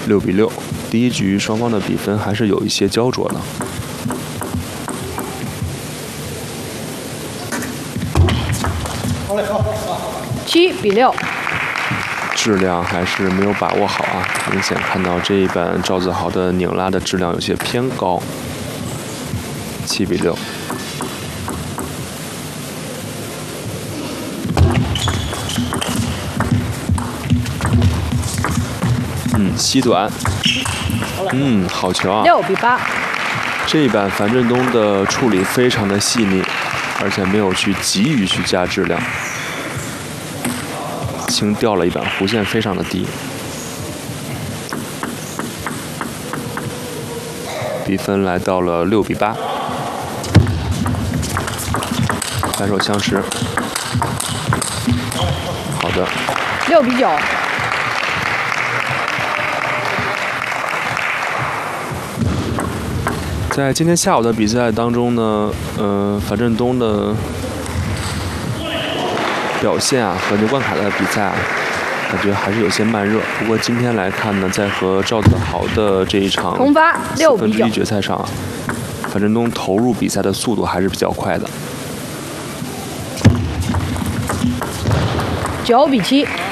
6比6。第一局双方的比分还是有一些焦灼的。 7比6。 质量还是没有把握好啊，明显看到这一板赵子豪的拧拉的质量有些偏高。7比6。吸短，好球啊 ！6比8。 这一板樊振东的处理非常的细腻，而且没有去急于去加质量，轻掉了一板，弧线非常的低。比分来到了6比8，反手相持，好的。 6比9。 在今天下午的比赛当中呢，樊振东的表现啊和牛冠凯的比赛啊，感觉还是有些慢热。不过今天来看呢，在和赵子豪的这一场同发6比9 1/4决赛上啊，樊振东投入比赛的速度还是比较快的。 9比7。